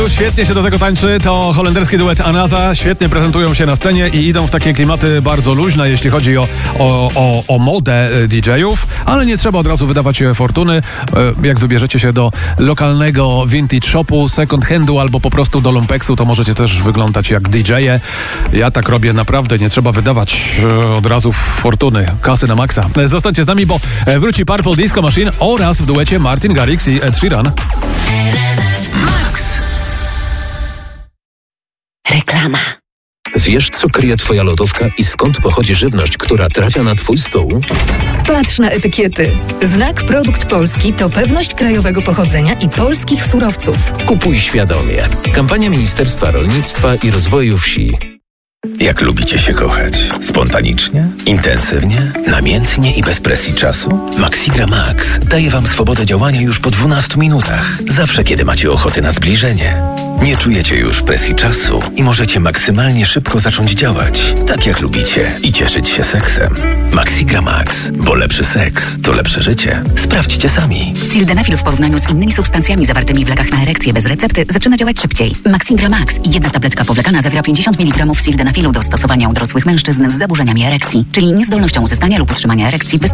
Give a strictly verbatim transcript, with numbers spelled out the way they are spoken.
Świetnie się do tego tańczy, to holenderski duet Anata, świetnie prezentują się na scenie i idą w takie klimaty bardzo luźne, jeśli chodzi o, o, o, o modę didżejów, ale nie trzeba od razu wydawać fortuny. Jak wybierzecie się do lokalnego vintage shopu, second handu albo po prostu do lumpeksu, to możecie też wyglądać jak didżeje. Ja tak robię naprawdę, nie trzeba wydawać od razu fortuny, kasy na maksa. Zostańcie z nami, bo wróci Purple Disco Machine oraz w duecie Martin Garrix i Ed Sheeran. Reklama. Wiesz, co kryje twoja lodówka i skąd pochodzi żywność, która trafia na twój stół? Patrz na etykiety. Znak Produkt Polski to pewność krajowego pochodzenia i polskich surowców. Kupuj świadomie. Kampania Ministerstwa Rolnictwa i Rozwoju Wsi. Jak lubicie się kochać? Spontanicznie? Intensywnie? Namiętnie i bez presji czasu? Maxigra Max daje wam swobodę działania już po dwunastu minutach. Zawsze, kiedy macie ochotę na zbliżenie. Nie czujecie już presji czasu i możecie maksymalnie szybko zacząć działać, tak jak lubicie i cieszyć się seksem. Maxigra Max, bo lepszy seks to lepsze życie. Sprawdźcie sami. Sildenafil w porównaniu z innymi substancjami zawartymi w lekach na erekcję bez recepty zaczyna działać szybciej. Maxigra Max, jedna tabletka powlekana zawiera pięćdziesiąt miligramów sildenafilu do stosowania u dorosłych mężczyzn z zaburzeniami erekcji, czyli niezdolnością uzyskania lub utrzymania erekcji.